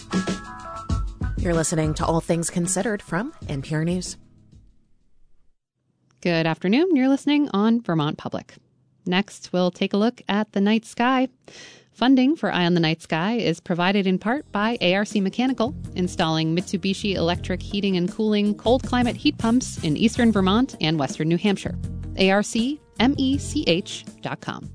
You're listening to All Things Considered from NPR News. Good afternoon. You're listening on Vermont Public. Next, we'll take a look at the night sky. Funding for Eye on the Night Sky is provided in part by ARC Mechanical, installing Mitsubishi Electric heating and cooling cold climate heat pumps in eastern Vermont and western New Hampshire. ARCMECH.com.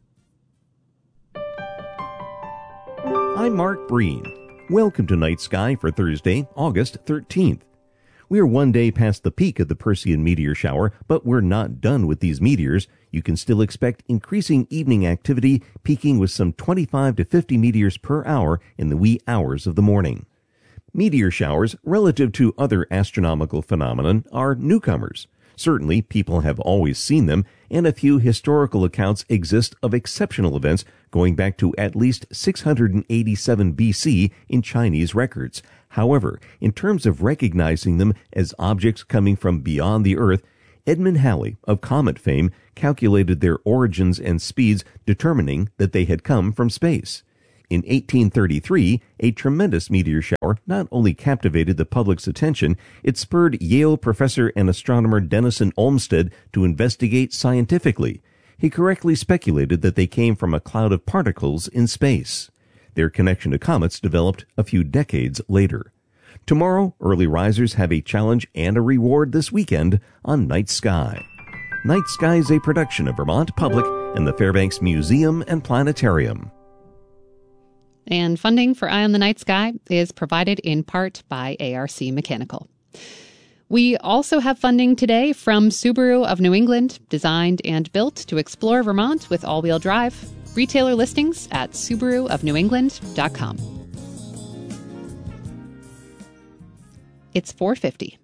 I'm Mark Breen. Welcome to Night Sky for Thursday, August 13th. We are one day past the peak of the Perseid meteor shower, but we're not done with these meteors. You can still expect increasing evening activity, peaking with some 25 to 50 meteors per hour in the wee hours of the morning. Meteor showers, relative to other astronomical phenomena, are newcomers. Certainly, people have always seen them, and a few historical accounts exist of exceptional events going back to at least 687 BC in Chinese records. However, in terms of recognizing them as objects coming from beyond the Earth, Edmund Halley of comet fame calculated their origins and speeds, determining that they had come from space. In 1833, a tremendous meteor shower not only captivated the public's attention, it spurred Yale professor and astronomer Denison Olmsted to investigate scientifically. He correctly speculated that they came from a cloud of particles in space. Their connection to comets developed a few decades later. Tomorrow, early risers have a challenge and a reward this weekend on Night Sky. Night Sky is a production of Vermont Public and the Fairbanks Museum and Planetarium. And funding for Eye on the Night Sky is provided in part by ARC Mechanical. We also have funding today from Subaru of New England, designed and built to explore Vermont with all-wheel drive. Retailer listings at SubaruofNewEngland.com. It's 4:50.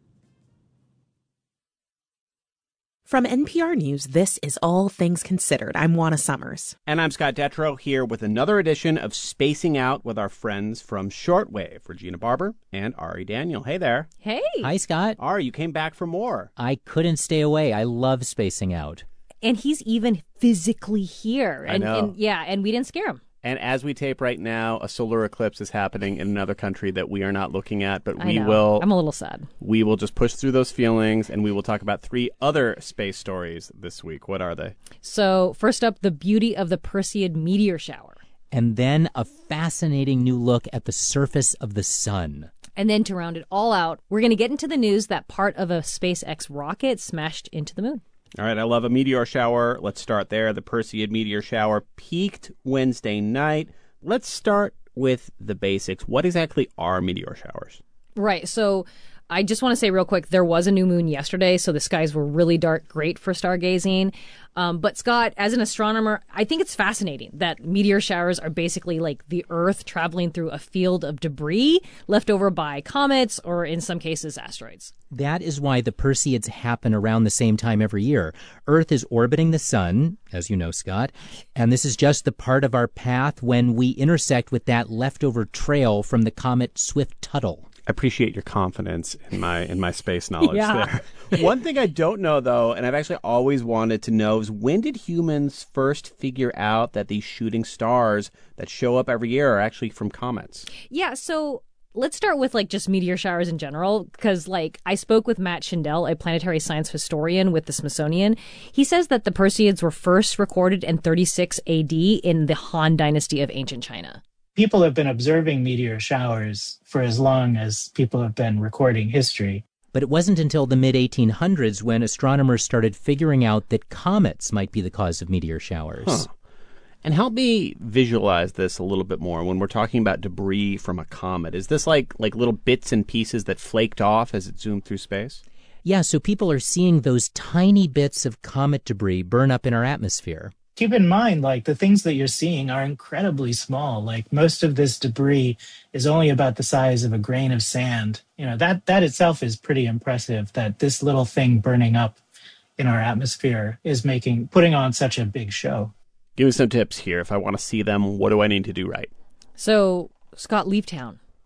From NPR News, this is All Things Considered. I'm Juana Summers. And I'm Scott Detrow, here with another edition of Spacing Out with our friends from Shortwave, Regina Barber and Ari Daniel. Hey there. Hey. Hi, Scott. Ari, you came back for more. I couldn't stay away. I love Spacing Out. And he's even physically here. I know. And we didn't scare him. And as we tape right now, a solar eclipse is happening in another country that we are not looking at, but I know. I'm a little sad. We will just push through those feelings, and we will talk about 3 other space stories this week. What are they? So, first up, the beauty of the Perseid meteor shower. And then a fascinating new look at the surface of the sun. And then to round it all out, we're going to get into the news that part of a SpaceX rocket smashed into the moon. All right, I love a meteor shower. Let's start there. The Perseid meteor shower peaked Wednesday night. Let's start with the basics. What exactly are meteor showers? Right. So I just want to say real quick, there was a new moon yesterday, so the skies were really dark, great for stargazing. But Scott, as an astronomer, I think it's fascinating that meteor showers are basically like the Earth traveling through a field of debris left over by comets or, in some cases, asteroids. That is why the Perseids happen around the same time every year. Earth is orbiting the sun, as you know, Scott, and this is just the part of our path when we intersect with that leftover trail from the comet Swift-Tuttle. I appreciate your confidence in my space knowledge Yeah. there. One thing I don't know, though, and I've actually always wanted to know, is when did humans first figure out that these shooting stars that show up every year are actually from comets? Yeah, so let's start with just meteor showers in general, because I spoke with Matt Schindel, a planetary science historian with the Smithsonian. He says that the Perseids were first recorded in 36 AD in the Han Dynasty of ancient China. People have been observing meteor showers for as long as people have been recording history. But it wasn't until the mid-1800s when astronomers started figuring out that comets might be the cause of meteor showers. Huh. And help me visualize this a little bit more when we're talking about debris from a comet. Is this like little bits and pieces that flaked off as it zoomed through space? Yeah, so people are seeing those tiny bits of comet debris burn up in our atmosphere. Keep in mind, the things that you're seeing are incredibly small. Most of this debris is only about the size of a grain of sand. That itself is pretty impressive, that this little thing burning up in our atmosphere is putting on such a big show. Give me some tips here. If I want to see them, what do I need to do right? So, Scott, leave town.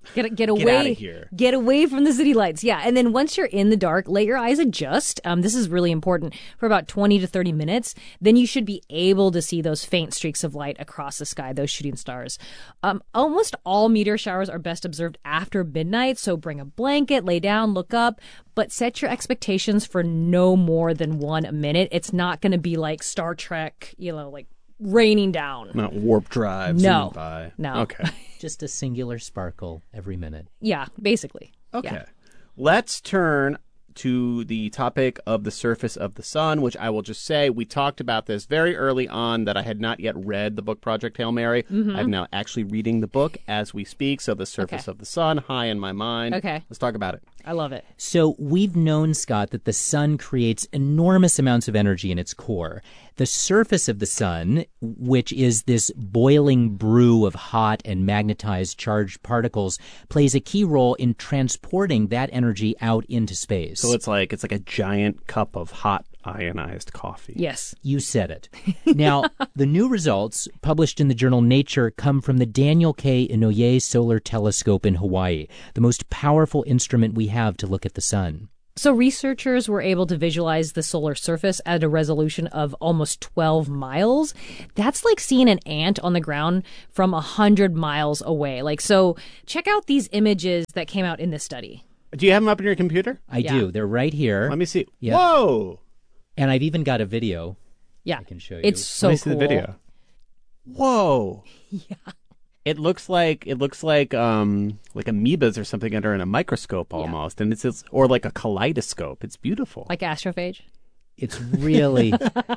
Get away. Get outta here. Get away from the city lights. Yeah. And then once you're in the dark, let your eyes adjust. This is really important for about 20 to 30 minutes. Then you should be able to see those faint streaks of light across the sky, those shooting stars. Almost all meteor showers are best observed after midnight. So bring a blanket, lay down, look up, but set your expectations for no more than 1 minute. It's not going to be like Star Trek, like raining down. Not warp drive. No. zooming by. No. Okay. Just a singular sparkle every minute. Yeah, basically. Okay. Yeah. Let's turn to the topic of the surface of the sun, which I will just say we talked about this very early on that I had not yet read the book Project Hail Mary. I'm now actually reading the book as we speak. So the surface of the sun, high in my mind. Okay. Let's talk about it. I love it. So we've known, Scott, that the sun creates enormous amounts of energy in its core. The surface of the sun, which is this boiling brew of hot and magnetized charged particles, plays a key role in transporting that energy out into space. So it's like a giant cup of hot ionized coffee. Yes. You said it. Now, the new results published in the journal Nature come from the Daniel K. Inouye Solar Telescope in Hawaii, the most powerful instrument we have to look at the sun. So researchers were able to visualize the solar surface at a resolution of almost 12 miles. That's like seeing an ant on the ground from 100 miles away. So check out these images that came out in this study. Do you have them up in your computer? I do. They're right here. Let me see. Yep. Whoa! And I've even got a video. Yeah. I can show you. It's so Let me see cool. the video. Whoa! Yeah. It looks like amoebas or something under in a microscope almost, and it's or like a kaleidoscope. It's beautiful. Like astrophage? It's really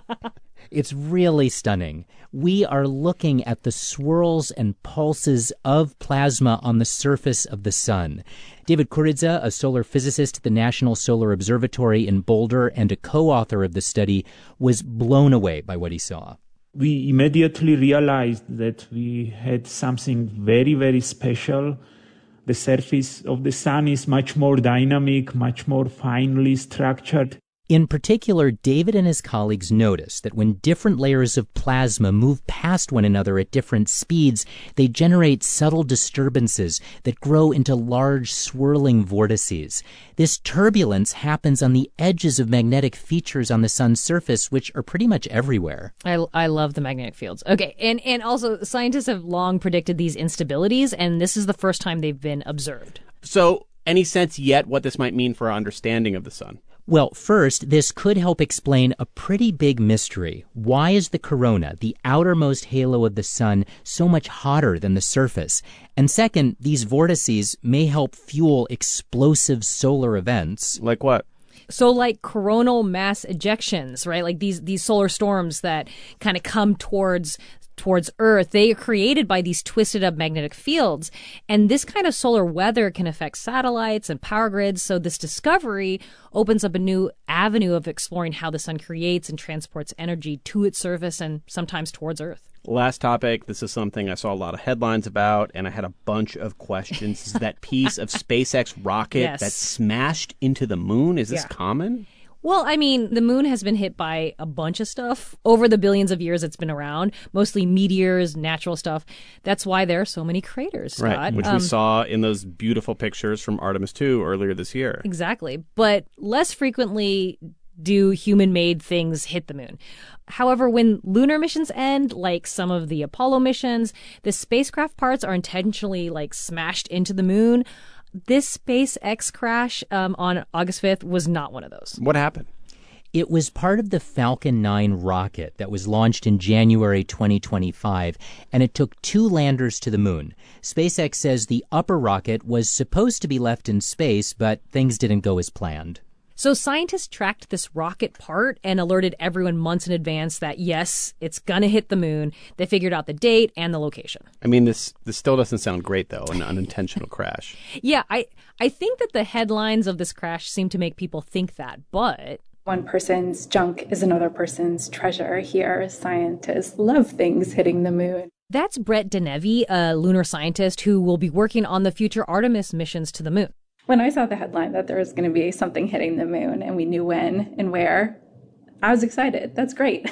stunning. We are looking at the swirls and pulses of plasma on the surface of the sun. David Kuridza, a solar physicist at the National Solar Observatory in Boulder and a co-author of the study, was blown away by what he saw. We immediately realized that we had something very, very special. The surface of the sun is much more dynamic, much more finely structured. In particular, David and his colleagues noticed that when different layers of plasma move past one another at different speeds, they generate subtle disturbances that grow into large swirling vortices. This turbulence happens on the edges of magnetic features on the sun's surface, which are pretty much everywhere. I love the magnetic fields. Okay, and also scientists have long predicted these instabilities, and this is the first time they've been observed. So, any sense yet what this might mean for our understanding of the sun? Well, first, this could help explain a pretty big mystery. Why is the corona, the outermost halo of the sun, so much hotter than the surface? And second, these vortices may help fuel explosive solar events. Like what? So like coronal mass ejections, right? Like these solar storms that kind of come towards Earth, they are created by these twisted up magnetic fields. And this kind of solar weather can affect satellites and power grids. So this discovery opens up a new avenue of exploring how the sun creates and transports energy to its surface and sometimes towards Earth. Last topic. This is something I saw a lot of headlines about, and I had a bunch of questions. Is that piece of SpaceX rocket that smashed into the moon? Is this common? Well, I mean, the moon has been hit by a bunch of stuff over the billions of years it's been around, mostly meteors, natural stuff. That's why there are so many craters, Scott. Right, which we saw in those beautiful pictures from Artemis II earlier this year. Exactly. But less frequently do human-made things hit the moon. However, when lunar missions end, like some of the Apollo missions, the spacecraft parts are intentionally smashed into the moon. This SpaceX crash on August 5th was not one of those. What happened? It was part of the Falcon 9 rocket that was launched in January 2025, and it took 2 landers to the moon. SpaceX says the upper rocket was supposed to be left in space, but things didn't go as planned. So scientists tracked this rocket part and alerted everyone months in advance that, yes, it's going to hit the moon. They figured out the date and the location. I mean, this still doesn't sound great, though, an unintentional crash. Yeah, I think that the headlines of this crash seem to make people think that, but... One person's junk is another person's treasure. Here, scientists love things hitting the moon. That's Brett Denevi, a lunar scientist who will be working on the future Artemis missions to the moon. When I saw the headline that there was going to be something hitting the moon and we knew when and where, I was excited. That's great.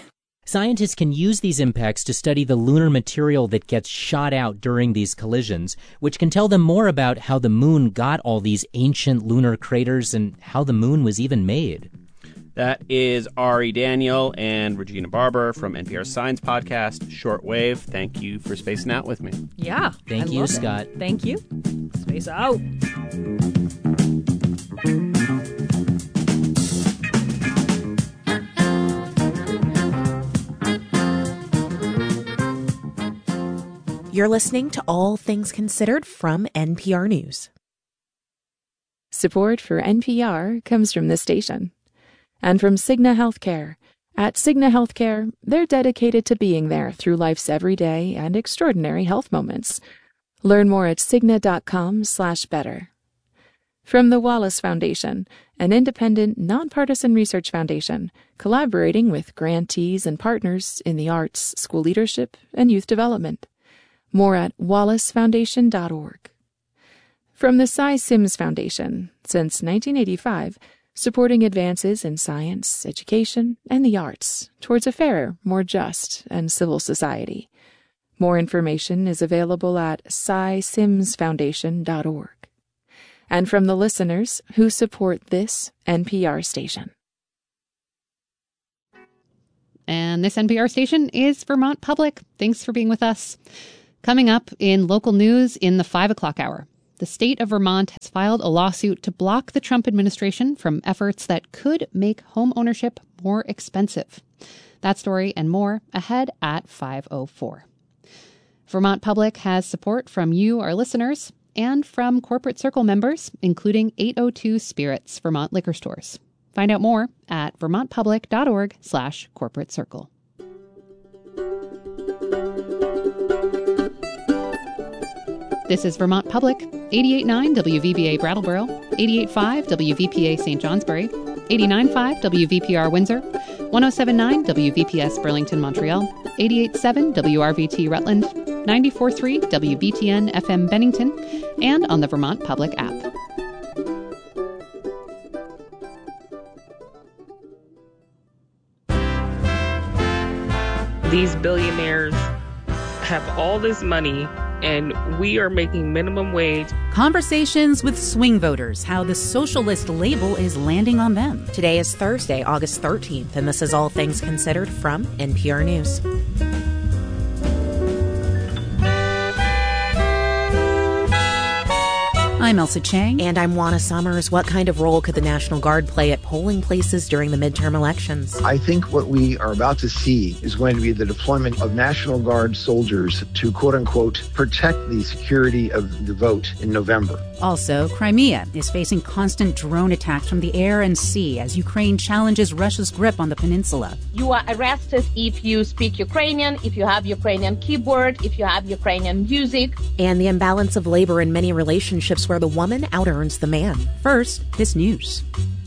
Scientists can use these impacts to study the lunar material that gets shot out during these collisions, which can tell them more about how the moon got all these ancient lunar craters and how the moon was even made. That is Ari Daniel and Regina Barber from NPR's Science Podcast, Shortwave. Thank you for spacing out with me. Yeah. Thank you, Scott. Thank you. Space out. You're listening to All Things Considered from NPR News. Support for NPR comes from this station and from Cigna Healthcare. At Cigna Healthcare, they're dedicated to being there through life's everyday and extraordinary health moments. Learn more at Cigna.com/better. From the Wallace Foundation, an independent, nonpartisan research foundation collaborating with grantees and partners in the arts, school leadership, and youth development. More at wallacefoundation.org. From the Cy Sims Foundation, since 1985, supporting advances in science, education, and the arts towards a fairer, more just, and civil society. More information is available at cysimsfoundation.org. And from the listeners who support this NPR station. And this NPR station is Vermont Public. Thanks for being with us. Coming up in local news in the 5 o'clock hour, the state of Vermont has filed a lawsuit to block the Trump administration from efforts that could make home ownership more expensive. That story and more ahead at 5:04. Vermont Public has support from you, our listeners, and from Corporate Circle members, including 802 Spirits Vermont liquor stores. Find out more at vermontpublic.org/corporate circle. This is Vermont Public, 88.9 WVBA Brattleboro, 88.5 WVPA St. Johnsbury, 89.5 WVPR Windsor, 107.9 WVPS Burlington, Montreal, 88.7 WRVT Rutland, 94.3 WBTN FM Bennington, and on the Vermont Public app. These billionaires have all this money, and we are making minimum wage. Conversations with swing voters, how the socialist label is landing on them. Today is Thursday, August 13th, and this is All Things Considered from NPR News. I'm Elsa Chang. And I'm Juana Summers. What kind of role could the National Guard play at polling places during the midterm elections? I think what we are about to see is going to be the deployment of National Guard soldiers to, quote unquote, protect the security of the vote in November. Also, Crimea is facing constant drone attacks from the air and sea as Ukraine challenges Russia's grip on the peninsula. You are arrested if you speak Ukrainian, if you have Ukrainian keyboard, if you have Ukrainian music. And the imbalance of labor in many relationships where the woman out-earns the man. First, this news.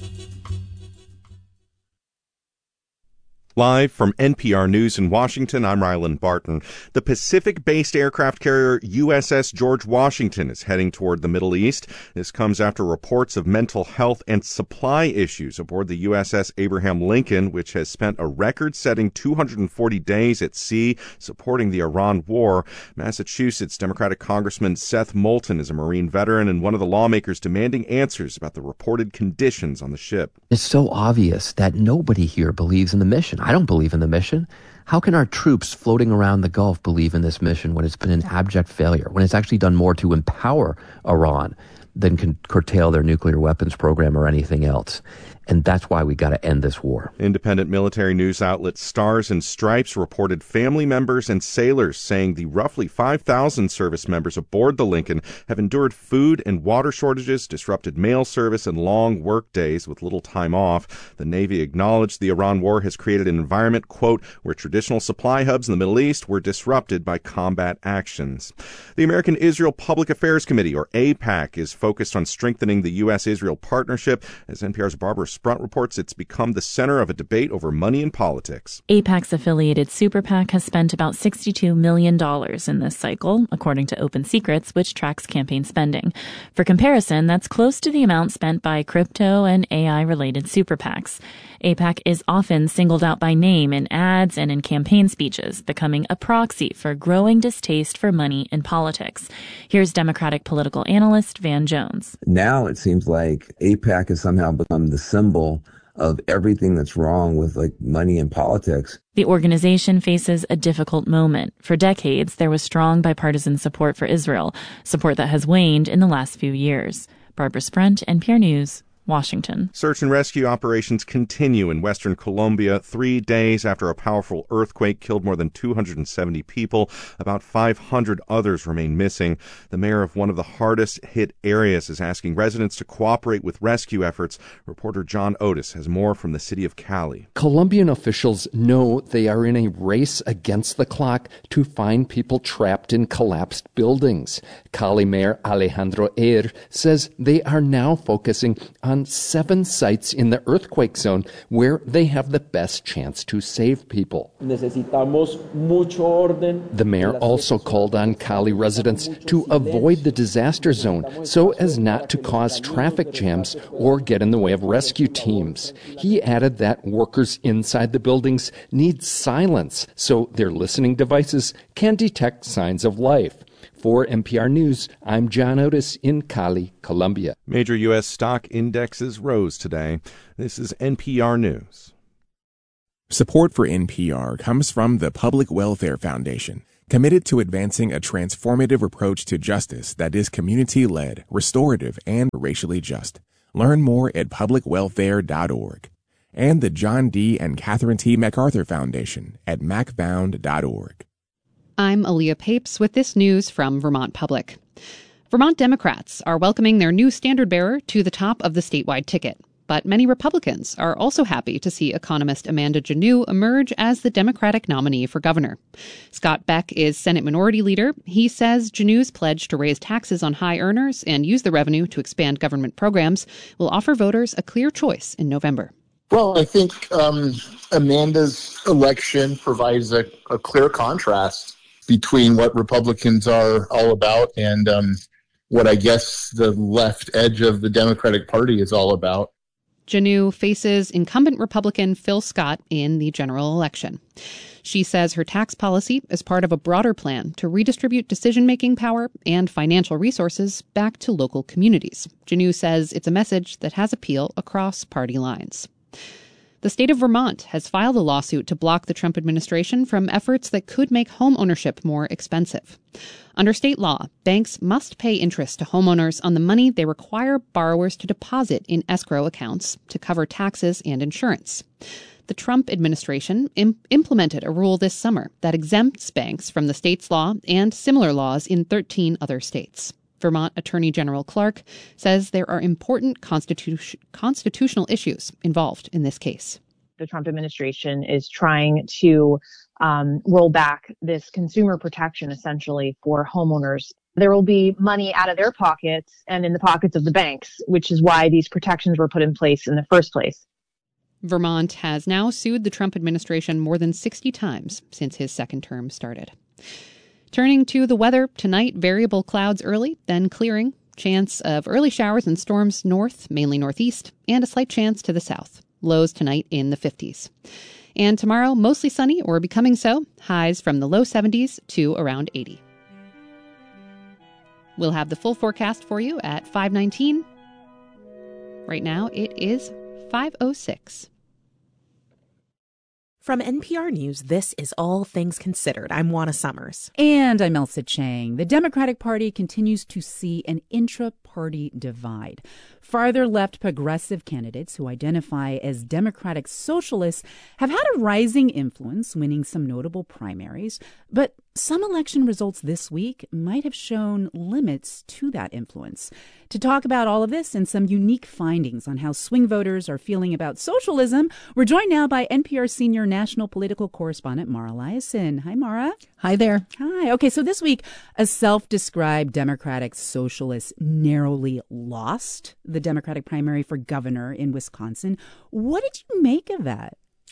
Live from NPR News in Washington, I'm Ryland Barton. The Pacific-based aircraft carrier USS George Washington is heading toward the Middle East. This comes after reports of mental health and supply issues aboard the USS Abraham Lincoln, which has spent a record-setting 240 days at sea supporting the Iran war. Massachusetts Democratic Congressman Seth Moulton is a Marine veteran and one of the lawmakers demanding answers about the reported conditions on the ship. It's so obvious that nobody here believes in the mission. I don't believe in the mission. How can our troops floating around the Gulf believe in this mission when it's been an abject failure, when it's actually done more to empower Iran than can curtail their nuclear weapons program or anything else? And that's why we got to end this war. Independent military news outlet Stars and Stripes reported family members and sailors saying the roughly 5,000 service members aboard the Lincoln have endured food and water shortages, disrupted mail service, and long work days with little time off. The Navy acknowledged the Iran war has created an environment, quote, where traditional supply hubs in the Middle East were disrupted by combat actions. The American Israel Public Affairs Committee, or AIPAC, is focused on strengthening the U.S.-Israel partnership. As NPR's Barbara Sprunt reports, it's become the center of a debate over money and politics. AIPAC's affiliated Super PAC has spent about $62 million in this cycle, according to Open Secrets, which tracks campaign spending. For comparison, that's close to the amount spent by crypto and AI-related super PACs. AIPAC is often singled out by name in ads and in campaign speeches, becoming a proxy for growing distaste for money in politics. Here's Democratic political analyst Van Jones. Now it seems like AIPAC has somehow become the symbol of everything that's wrong with money in politics. The organization faces a difficult moment. For decades, there was strong bipartisan support for Israel, support that has waned in the last few years. Barbara Sprent, NPR News, Washington. Search and rescue operations continue in western Colombia 3 days after a powerful earthquake killed more than 270 people. About 500 others remain missing. The mayor of one of the hardest hit areas is asking residents to cooperate with rescue efforts. Reporter John Otis has more from the city of Cali. Colombian officials know they are in a race against the clock to find people trapped in collapsed buildings. Cali Mayor Alejandro Eir says they are now focusing on 7 sites in the earthquake zone where they have the best chance to save people. The mayor also called on Cali residents to avoid the disaster zone so as not to cause traffic jams or get in the way of rescue teams. He added that workers inside the buildings need silence so their listening devices can detect signs of life. For NPR News, I'm John Otis in Cali, Colombia. Major U.S. stock indexes rose today. This is NPR News. Support for NPR comes from the Public Welfare Foundation, committed to advancing a transformative approach to justice that is community-led, restorative, and racially just. Learn more at publicwelfare.org. And the John D. and Catherine T. MacArthur Foundation at macfound.org. I'm Aaliyah Papes with this news from Vermont Public. Vermont Democrats are welcoming their new standard bearer to the top of the statewide ticket. But many Republicans are also happy to see economist Amanda Janneau emerge as the Democratic nominee for governor. Scott Beck is Senate Minority Leader. He says Janneau's pledge to raise taxes on high earners and use the revenue to expand government programs will offer voters a clear choice in November. Well, I think Amanda's election provides a clear contrast between what Republicans are all about and what I guess the left edge of the Democratic Party is all about. Janneau faces incumbent Republican Phil Scott in the general election. She says her tax policy is part of a broader plan to redistribute decision-making power and financial resources back to local communities. Janneau says it's a message that has appeal across party lines. The state of Vermont has filed a lawsuit to block the Trump administration from efforts that could make home ownership more expensive. Under state law, banks must pay interest to homeowners on the money they require borrowers to deposit in escrow accounts to cover taxes and insurance. The Trump administration implemented a rule this summer that exempts banks from the state's law and similar laws in 13 other states. Vermont Attorney General Clark says there are important constitutional issues involved in this case. The Trump administration is trying to roll back this consumer protection, essentially, for homeowners. There will be money out of their pockets and in the pockets of the banks, which is why these protections were put in place in the first place. Vermont has now sued the Trump administration more than 60 times since his second term started. Turning to the weather, tonight, variable clouds early, then clearing. Chance of early showers and storms north, mainly northeast, and a slight chance to the south. Lows tonight in the 50s. And tomorrow, mostly sunny or becoming so. Highs from the low 70s to around 80. We'll have the full forecast for you at 5:19. Right now, it is 5:06. From NPR News, this is All Things Considered. I'm Juana Summers. And I'm Elsa Chang. The Democratic Party continues to see an intra-party divide. Farther left progressive candidates who identify as Democratic Socialists have had a rising influence, winning some notable primaries. But some election results this week might have shown limits to that influence. To talk about all of this and some unique findings on how swing voters are feeling about socialism, we're joined now by NPR senior national political correspondent Mara Liasson. Hi, Mara. Hi there. Hi. Okay, so this week, a self-described Democratic Socialist narrowly lost the Democratic primary for governor in Wisconsin. What did you make of that?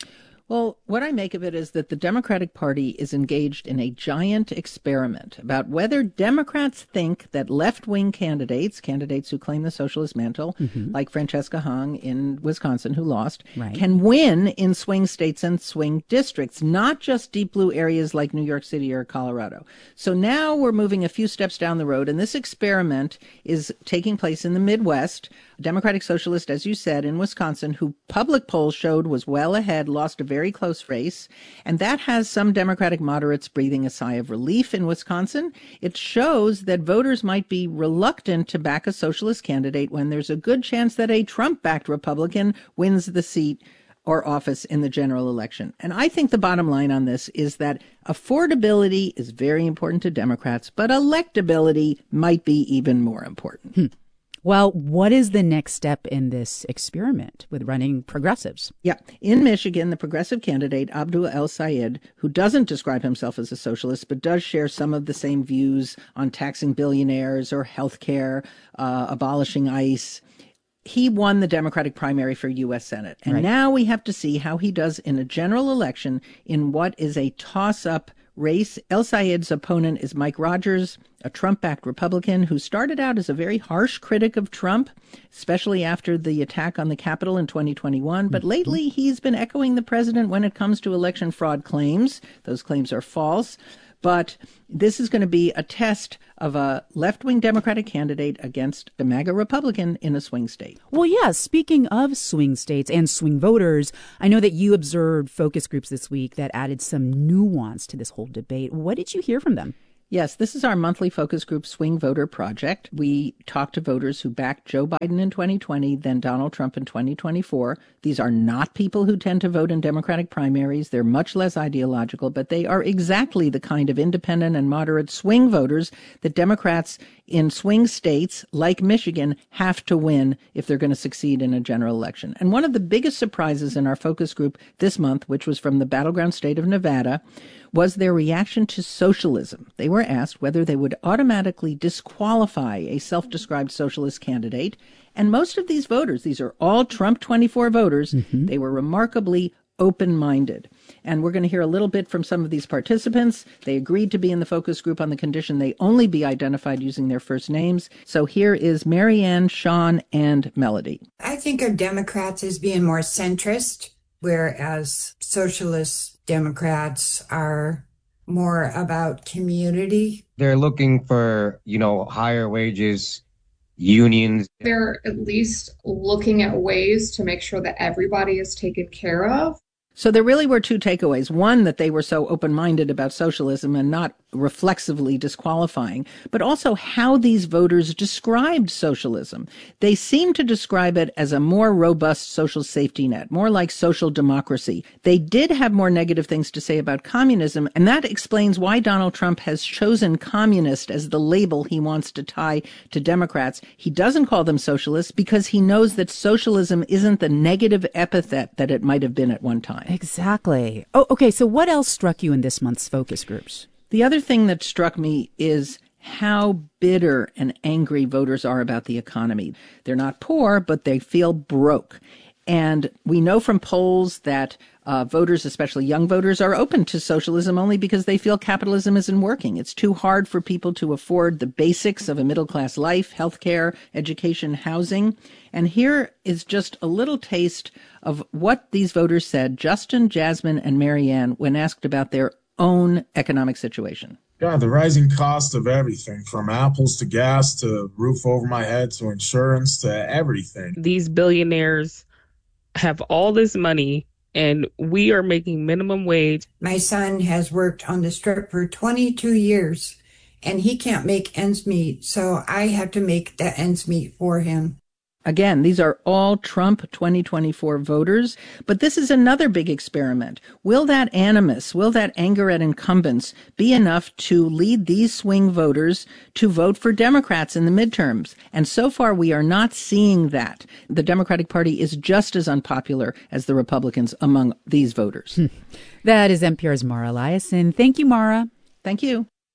Well, what I make of it is that the Democratic Party is engaged in a giant experiment about whether Democrats think that left-wing candidates who claim the socialist mantle, like Francesca Hung in Wisconsin, who lost, can win in swing states and swing districts, not just deep blue areas like New York City or Colorado. So now we're moving a few steps down the road, and this experiment is taking place in the Midwest. Democratic Socialist, as you said, in Wisconsin, who public polls showed was well ahead, lost a very close race. And that has some Democratic moderates breathing a sigh of relief in Wisconsin. It shows that voters might be reluctant to back a socialist candidate when there's a good chance that a Trump-backed Republican wins the seat or office in the general election. And I think the bottom line on this is that affordability is very important to Democrats, but electability might be even more important. Well, what is the next step in this experiment with running progressives? Yeah. In Michigan, the progressive candidate, Abdul El-Sayed, who doesn't describe himself as a socialist, but does share some of the same views on taxing billionaires or health care, abolishing ICE, he won the Democratic primary for U.S. Senate. And now we have to see how he does in a general election in what is a toss-up race. El-Sayed's opponent is Mike Rogers, a Trump-backed Republican who started out as a very harsh critic of Trump, especially after the attack on the Capitol in 2021. But lately, he's been echoing the president when it comes to election fraud claims. Those claims are false. But this is going to be a test of a left-wing Democratic candidate against a MAGA Republican in a swing state. Well, yeah, speaking of swing states and swing voters, I know that you observed focus groups this week that added some nuance to this whole debate. What did you hear from them? Yes, this is our monthly focus group Swing Voter Project. We talk to voters who backed Joe Biden in 2020, then Donald Trump in 2024. These are not people who tend to vote in Democratic primaries. They're much less ideological, but they are exactly the kind of independent and moderate swing voters that Democrats in swing states like Michigan have to win if they're going to succeed in a general election. And one of the biggest surprises in our focus group this month, which was from the battleground state of Nevada, was their reaction to socialism. They were asked whether they would automatically disqualify a self-described socialist candidate. And most of these voters, these are all Trump 24 voters, they were remarkably open-minded. And we're going to hear a little bit from some of these participants. They agreed to be in the focus group on the condition they only be identified using their first names. So here is Marianne, Sean, and Melody. I think of Democrats as being more centrist, whereas socialist Democrats are more about community. They're looking for, higher wages, unions. They're at least looking at ways to make sure that everybody is taken care of. So there really were two takeaways. One, that they were so open-minded about socialism and not reflexively disqualifying, but also how these voters described socialism. They seemed to describe it as a more robust social safety net, more like social democracy. They did have more negative things to say about communism, and that explains why Donald Trump has chosen communist as the label he wants to tie to Democrats. He doesn't call them socialists because he knows that socialism isn't the negative epithet that it might have been at one time. Exactly. Oh, okay. So what else struck you in this month's focus groups? The other thing that struck me is how bitter and angry voters are about the economy. They're not poor, but they feel broke. And we know from polls that voters, especially young voters, are open to socialism only because they feel capitalism isn't working. It's too hard for people to afford the basics of a middle-class life, healthcare, education, housing. And here is just a little taste of what these voters said, Justin, Jasmine, and Marianne, when asked about their own economic situation. Yeah, the rising cost of everything, from apples to gas to roof over my head to insurance to everything. These billionaires have all this money and we are making minimum wage. My son has worked on the Strip for 22 years and he can't make ends meet, so I have to make the ends meet for him. Again, these are all Trump 2024 voters, but this is another big experiment. Will that animus, will that anger at incumbents be enough to lead these swing voters to vote for Democrats in the midterms? And so far, we are not seeing that. The Democratic Party is just as unpopular as the Republicans among these voters. That is NPR's Mara Liasson. Thank you, Mara. Thank you.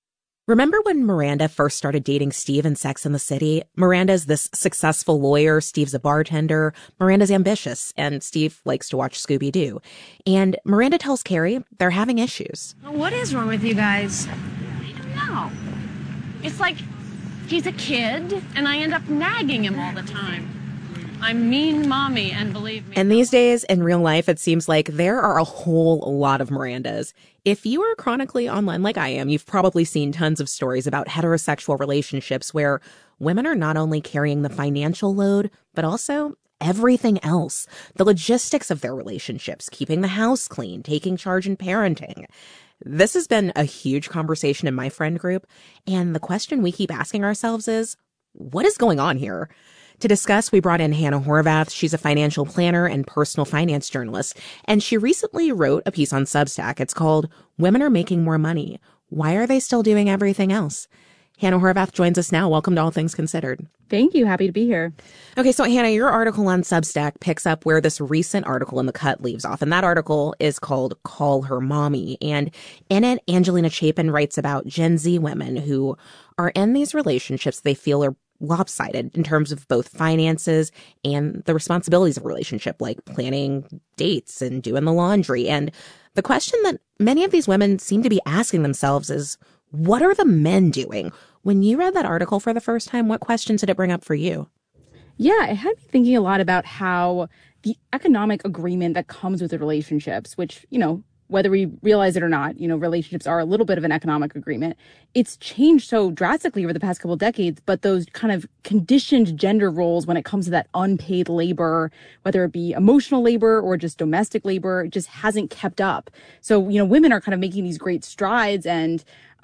Remember when Miranda first started dating Steve in Sex and the City? Miranda's this successful lawyer, Steve's a bartender, Miranda's ambitious, and Steve likes to watch Scooby-Doo. And Miranda tells Carrie they're having issues. What is wrong with you guys? I don't know. It's like he's a kid, and I end up nagging him all the time. I'm mean mommy, and believe me. And these days, in real life, it seems like there are a whole lot of Mirandas. If you are chronically online like I am, you've probably seen tons of stories about heterosexual relationships where women are not only carrying the financial load, but also everything else. The logistics of their relationships, keeping the house clean, taking charge in parenting. This has been a huge conversation in my friend group. And the question we keep asking ourselves is, what is going on here? To discuss, we brought in Hannah Horvath. She's a financial planner and personal finance journalist, and she recently wrote a piece on Substack. It's called Women Are Making More Money. Why are they still doing everything else? Hannah Horvath joins us now. Welcome to All Things Considered. Thank you. Happy to be here. Okay, so Hannah, your article on Substack picks up where this recent article in The Cut leaves off, and that article is called Call Her Mommy. And in it, Angelina Chapin writes about Gen Z women who are in these relationships they feel are lopsided in terms of both finances and the responsibilities of a relationship, like planning dates and doing the laundry. And the question that many of these women seem to be asking themselves is, what are the men doing? When you read that article for the first time, what questions did it bring up for you? Yeah, it had me thinking a lot about how the economic agreement that comes with the relationships, which, whether we realize it or not, relationships are a little bit of an economic agreement. It's changed so drastically over the past couple of decades, but those kind of conditioned gender roles when it comes to that unpaid labor, whether it be emotional labor or just domestic labor, it just hasn't kept up. So, women are kind of making these great strides and,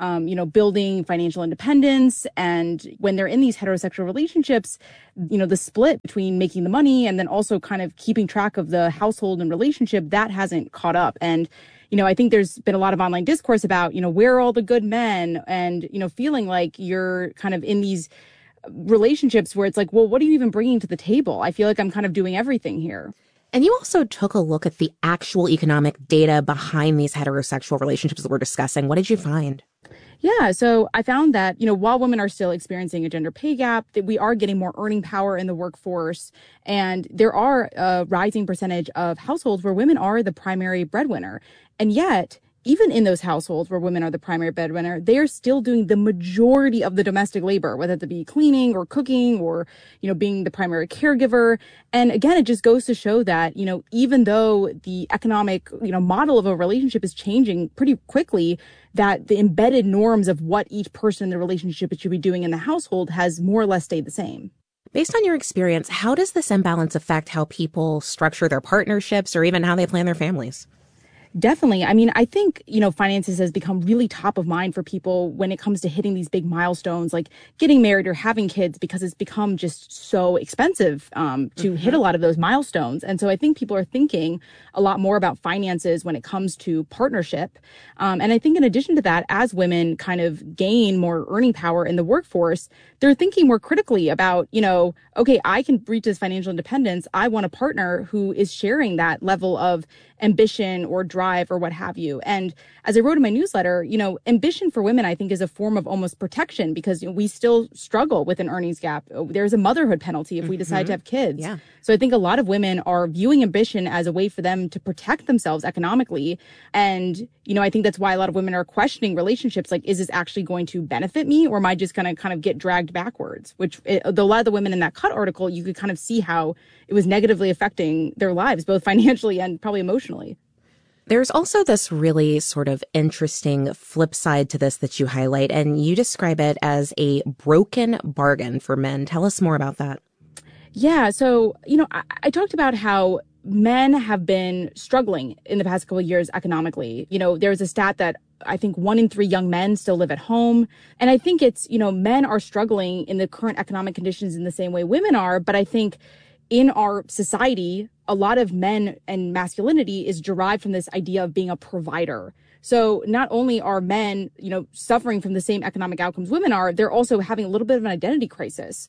building financial independence. And when they're in these heterosexual relationships, the split between making the money and then also kind of keeping track of the household and relationship, that hasn't caught up. And, I think there's been a lot of online discourse about, where are all the good men and, feeling like you're kind of in these relationships where it's like, well, what are you even bringing to the table? I feel like I'm kind of doing everything here. And you also took a look at the actual economic data behind these heterosexual relationships that we're discussing. What did you find? Yeah, so I found that, while women are still experiencing a gender pay gap, that we are getting more earning power in the workforce. And there are a rising percentage of households where women are the primary breadwinner. And yet, even in those households where women are the primary breadwinner, they are still doing the majority of the domestic labor, whether it be cleaning or cooking or, being the primary caregiver. And again, it just goes to show that, even though the economic, model of a relationship is changing pretty quickly, that the embedded norms of what each person in the relationship should be doing in the household has more or less stayed the same. Based on your experience, how does this imbalance affect how people structure their partnerships or even how they plan their families? Definitely. I mean, I think, finances has become really top of mind for people when it comes to hitting these big milestones like getting married or having kids, because it's become just so expensive to hit a lot of those milestones. And so I think people are thinking a lot more about finances when it comes to partnership. And I think in addition to that, as women kind of gain more earning power in the workforce, they're thinking more critically about, okay, I can reach this financial independence. I want a partner who is sharing that level of ambition or drive or what have you. And as I wrote in my newsletter, ambition for women, I think, is a form of almost protection because we still struggle with an earnings gap. There's a motherhood penalty if we decide to have kids. Yeah. So I think a lot of women are viewing ambition as a way for them to protect themselves economically. And, I think that's why a lot of women are questioning relationships. Like, is this actually going to benefit me, or am I just going to kind of get dragged backwards? A lot of the women in that Cut article, you could kind of see how it was negatively affecting their lives, both financially and probably emotionally. There's also this really sort of interesting flip side to this that you highlight, and you describe it as a broken bargain for men. Tell us more about that. Yeah. So, I talked about how men have been struggling in the past couple of years economically. There's a stat that I think 1 in 3 young men still live at home. And I think it's, men are struggling in the current economic conditions in the same way women are. But I think in our society, a lot of men and masculinity is derived from this idea of being a provider. So not only are men, suffering from the same economic outcomes women are, they're also having a little bit of an identity crisis.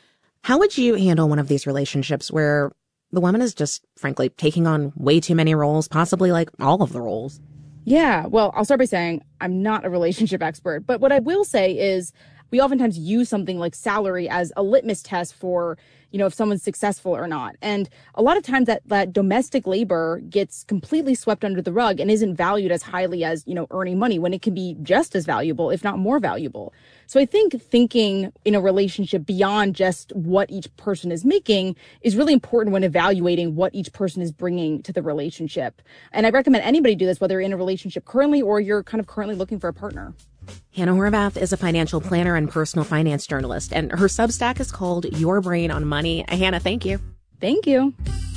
How would you handle one of these relationships where the woman is just, frankly, taking on way too many roles, possibly like all of the roles? Yeah, well, I'll start by saying I'm not a relationship expert, but what I will say is we oftentimes use something like salary as a litmus test for, if someone's successful or not. And a lot of times that domestic labor gets completely swept under the rug and isn't valued as highly as, earning money, when it can be just as valuable, if not more valuable. So I think thinking in a relationship beyond just what each person is making is really important when evaluating what each person is bringing to the relationship. And I recommend anybody do this, whether you're in a relationship currently or you're kind of currently looking for a partner. Hannah Horvath is a financial planner and personal finance journalist, and her Substack is called Your Brain on Money. Hannah, thank you. Thank you.